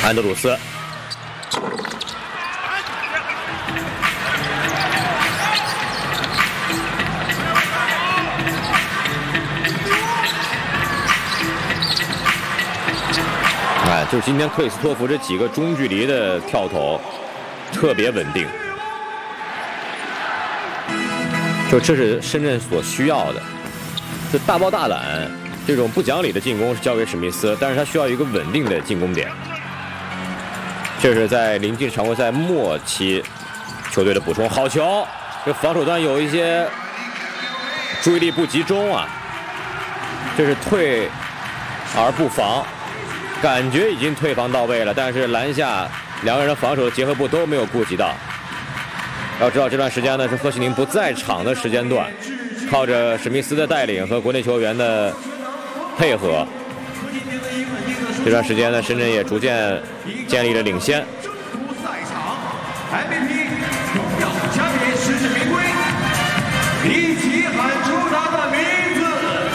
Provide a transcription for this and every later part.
安德鲁斯。哎，就是今天克里斯托弗这几个中距离的跳投特别稳定，就这是深圳所需要的。就大包大揽这种不讲理的进攻是交给史密斯，但是他需要一个稳定的进攻点。这是在临近常规赛末期球队的补充。好球，这防守端有一些注意力不集中啊，这是退而不防。感觉已经退防到位了，但是篮下两个人的防守的结合部都没有顾及到。要知道这段时间呢是贺西宁不在场的时间段，靠着史密斯的带领和国内球员的配合，这段时间呢深圳也逐渐建立了领先。MVP 荣耀嘉宾实至名归，一起喊出他的名字。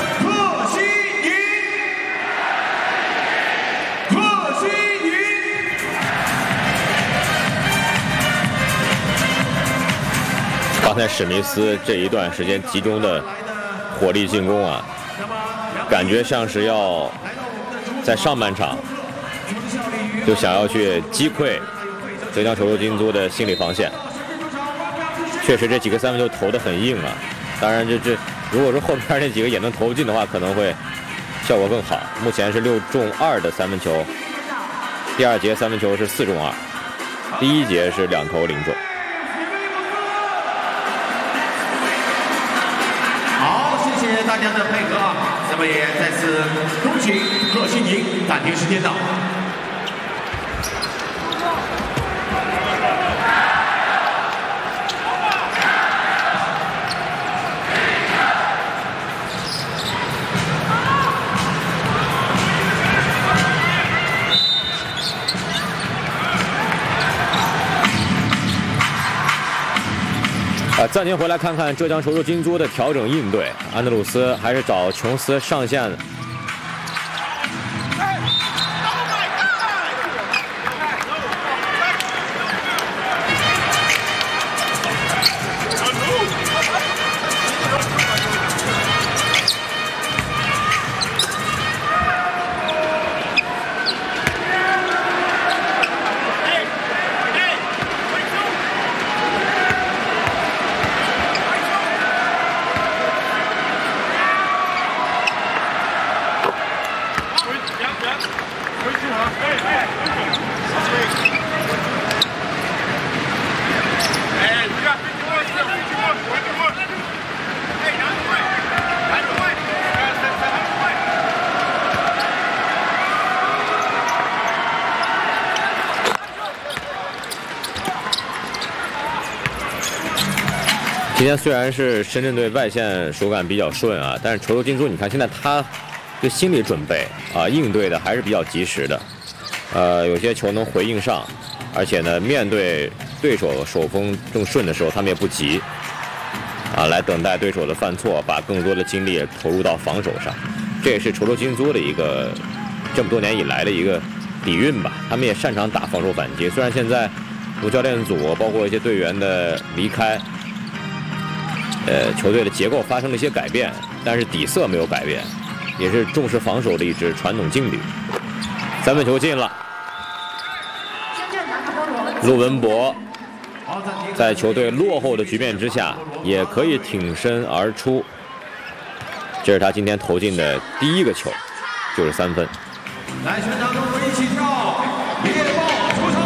刚才史密斯这一段时间集中的火力进攻啊，感觉像是要在上半场就想要去击溃浙江稠州金都的心理防线。确实这几个三分球投得很硬啊，当然这如果说后边那几个也能投进的话，可能会效果更好。目前是6中2的三分球，第二节三分球是4中2，第一节是2投0中。 谢谢大家的配合啊！那么也再次恭喜贺西宁暂停时间到。 暂停回来看看浙江稠州金都的调整应对，安德鲁斯还是找琼斯上线。今天虽然是深圳队外线手感比较顺啊，但是稠州金都你看现在他对心理准备啊应对的还是比较及时的，有些球能回应上，而且呢面对对手手风正顺的时候，他们也不急啊，来等待对手的犯错，把更多的精力投入到防守上。这也是稠州金都的一个这么多年以来的一个底蕴吧，他们也擅长打防守反击。虽然现在主教练组包括一些队员的离开。球队的结构发生了一些改变，但是底色没有改变，也是重视防守的一支传统劲旅。三分球进了，陆文博在球队落后的局面之下，也可以挺身而出。这是他今天投进的第一个球，就是3分。 来，全场跟我一起跳。